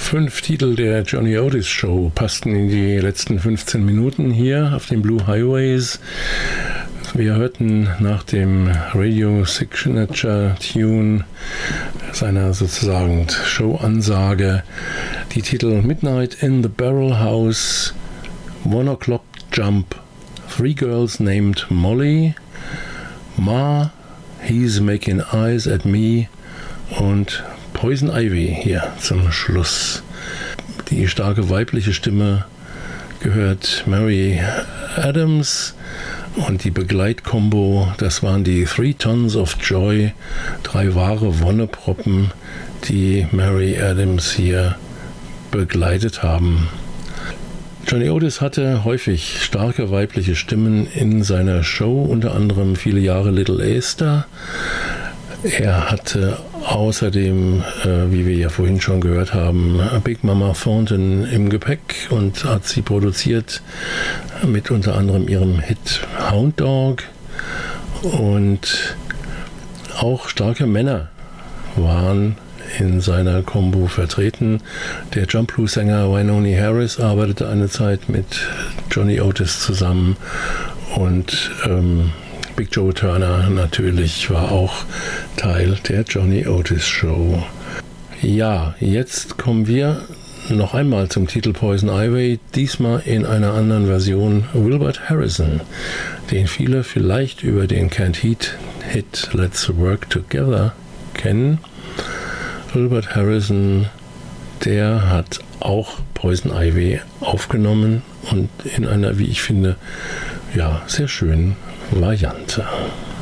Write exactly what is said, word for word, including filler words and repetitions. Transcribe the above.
Fünf Titel der Johnny Otis Show passten in die letzten fünfzehn Minuten hier auf den Blue Highways. Wir hörten nach dem Radio Signature Tune seiner sozusagen Show-Ansage die Titel Midnight in the Barrel House, One O'Clock Jump, Three Girls Named Molly, Ma, He's Making Eyes at Me und Poison Ivy hier zum Schluss. Die starke weibliche Stimme gehört Mary Adams und die Begleitkombo, das waren die Three Tons of Joy, drei wahre Wonneproppen, die Mary Adams hier begleitet haben. Johnny Otis hatte häufig starke weibliche Stimmen in seiner Show, unter anderem viele Jahre Little Esther. Er hatte außerdem, äh, wie wir ja vorhin schon gehört haben, Big Mama Thornton im Gepäck und hat sie produziert mit unter anderem ihrem Hit Hound Dog. Und auch starke Männer waren in seiner Combo vertreten. Der Jump Blues-Sänger Wynonie Harris arbeitete eine Zeit mit Johnny Otis zusammen und ähm, Big Joe Turner natürlich war auch Teil der Johnny Otis Show. Ja, jetzt kommen wir noch einmal zum Titel Poison Ivy, diesmal in einer anderen Version Wilbert Harrison, den viele vielleicht über den Canned Heat Hit Let's Work Together kennen. Wilbert Harrison, der hat auch Poison Ivy aufgenommen und in einer, wie ich finde, ja, sehr schönen Variante.